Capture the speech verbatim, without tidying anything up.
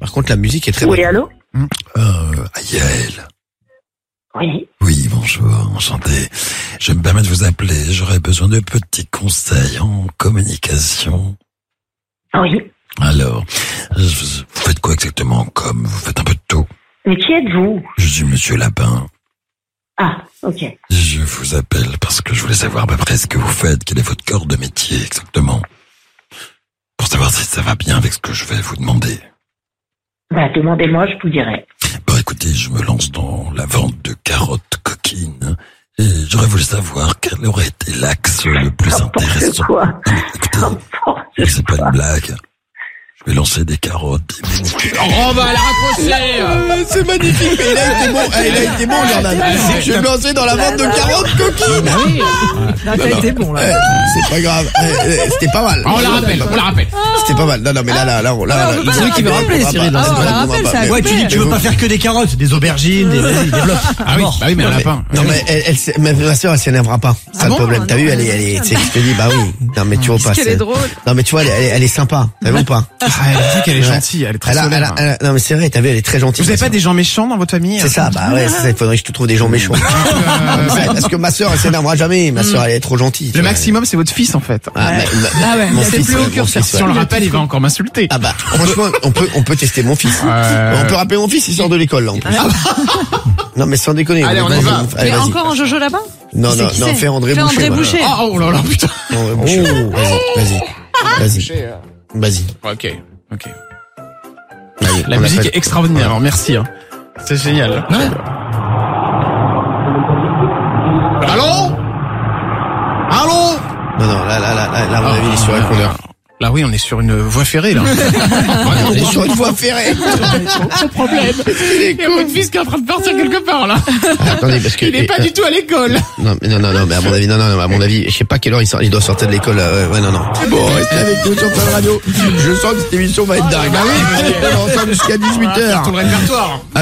Par contre, la musique est très Oui, bonne. allô? Euh, Yael. Oui. Oui, bonjour, enchanté. Je me permets de vous appeler. J'aurais besoin de petits conseils en communication. Oui. Alors, je- vous faites quoi exactement comme vous faites un peu de tout? Mais qui êtes-vous? Je suis Monsieur Lapin. Ah, ok. Je vous appelle parce que je voulais savoir à peu près ce que vous faites, quel est votre corps de métier exactement, pour savoir si ça va bien avec ce que je vais vous demander. Bah, demandez-moi, je vous dirai. Bon, écoutez, je me lance dans la vente de carottes coquines et j'aurais voulu savoir quel aurait été l'axe le plus N'importe intéressant. quoi. Non, mais écoutez, N'importe c'est pas quoi. une blague. Je vais lancer des carottes. Des minutes. Oh bah elle a raccroché. Euh, c'est magnifique, mais il a été bon, ah, il a été bon, Jordan. Je vais me lancer dans la vente de carottes coquines. Ah oui. Là, t'as été bon, là. Eh, c'est pas grave, Eh, eh, c'était pas mal. On la rappelle, on la rappelle. C'était pas mal. Non, non, mais là, là, là, on- là, là, on peut pas là, la là, rappeler, on Cyril, va Cyril, pas- là, c'est on pas va la pas- rappelle, ça. mais- Ouais, tu dis, tu veux pas faire que des carottes, des aubergines, des, vas-y, développe. Ah oui, bah oui, mais un lapin. Non, mais elle, elle, s'est- mais ma soeur, elle s'énervera pas. C'est ça le problème. T'as vu, elle est, elle est, tu sais, je te dis, bah oui. Non, mais tu vois pas. Qu'elle c'est- est drôle. Non, mais tu vois, elle, est- elle est sympa. T'as vu ou pas? Ah, elle dit qu'elle est Ouais. gentille, elle est très Elle a- solaire. elle a- elle a- Non, mais c'est vrai, t'as vu, elle est très gentille. Vous avez ma pas sœur. des gens méchants dans votre famille? C'est ça, bah ouais, c'est ça, il faudrait que je te trouve des gens méchants. Ouais, parce que ma sœur, elle s'énervera jamais. Ma sœur, elle est trop gentille. tu Le vois. maximum, c'est votre fils en fait. Ah, mais- Ah ouais, mon c'est fils, plus haut ouais, que mon curseur. fils, Si on ouais. le rappelle, il va encore m'insulter. Ah bah, franchement, on peut, on peut tester mon fils. Euh, On peut rappeler mon fils, il sort de l'école, là, en plus. Non, mais sans déconner. Allez, on y Vas-y, va. allez, Mais vas-y. encore un Jojo là-bas? Non, Qui c'est, non, qui non, c'est fais André Fais Boucher. André voilà. Boucher. Oh, oh là là, putain. André Boucher. Vas-y, vas-y. Vas-y. Vas-y. Ok, ok. Allez, La on musique appelle- est extraordinaire, hein, merci. Hein. C'est génial. Allô? Allô? Non, non, là, là, là, là, là, à mon avis, il est sur répondeur. Là oui, on est sur une voie ferrée là. On est sur une voie ferrée. Pas de problème. Il y a votre fils qui est en train de partir quelque part là. Ah, attendez, parce que. Il est pas du tout à l'école. Non, mais non, non, non, mais à mon avis, non, non, non, à mon avis, je sais pas quelle heure il, sort, il doit sortir de l'école, là, ouais, ouais, non, non. Bon, restez avec nous sur Fun Radio. Je sens que cette émission va être dingue. bah oui, On est ensemble jusqu'à dix-huit heures. Tout le répertoire.